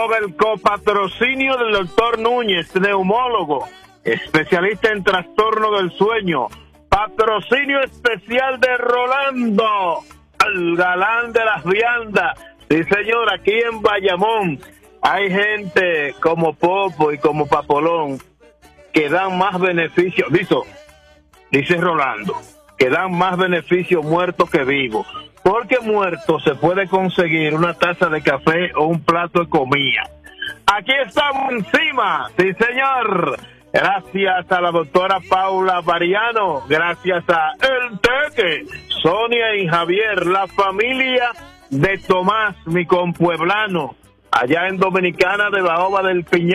con el copatrocinio del doctor Núñez, neumólogo, especialista en trastorno del sueño. Patrocinio especial de Rolando, el galán de las viandas. Sí, señor, aquí en Bayamón hay gente como Popo y como Papolón que dan más beneficios, dice Rolando, que dan más beneficios muertos que vivos. Porque muerto se puede conseguir una taza de café o un plato de comida. Aquí estamos encima, sí señor. Gracias a la doctora Paula Variano, gracias a El Teque, Sonia y Javier, la familia de Tomás, mi compueblano, allá en Dominicana de Baoba del Piñal.